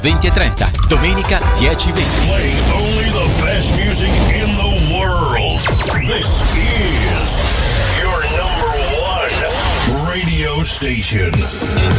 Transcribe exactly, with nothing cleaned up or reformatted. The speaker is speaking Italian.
venti e trenta, domenica dieci e venti. Playing only the best music in the world. This is your number one radio station.